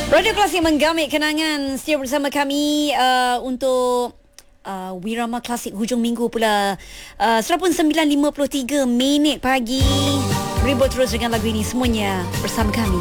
Radio Klasik menggamit kenangan. Setia bersama kami untuk Wirama Klasik hujung minggu pula. Sudah pun 9.53 minit pagi. Beribu terus dengan lagu ini semuanya bersama kami.